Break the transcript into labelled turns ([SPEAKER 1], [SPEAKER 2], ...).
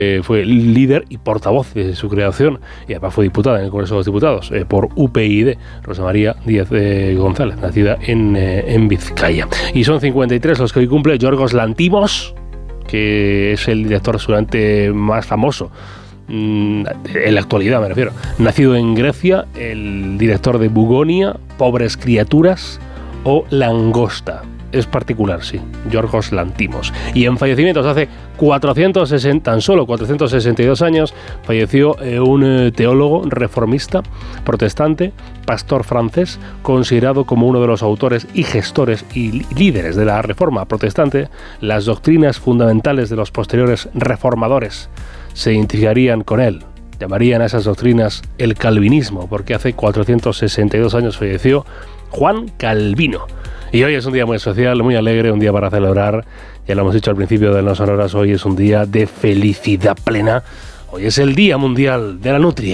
[SPEAKER 1] fue líder y portavoz de su creación, y además fue diputada en el Congreso de los Diputados por UPyD, Rosa María Díaz González, nacida en Vizcaya. Y son 53 los que hoy cumple Yorgos Lanthimos, que es el director seguramente más famoso en la actualidad, me refiero. Nacido en Grecia, el director de Bugonia, Pobres criaturas o Langosta. Es particular, sí, Yorgos Lanthimos. Y en fallecimientos, hace tan solo 462 años, falleció un teólogo reformista, protestante, pastor francés, considerado como uno de los autores y gestores y líderes de la Reforma protestante. Las doctrinas fundamentales de los posteriores reformadores se identificarían con él. Llamarían a esas doctrinas el calvinismo, porque hace 462 años falleció Juan Calvino. Y hoy es un día muy especial, muy alegre, un día para celebrar. Ya lo hemos dicho al principio de las horas, hoy es un día de felicidad plena. Hoy es el Día Mundial de la Nutria.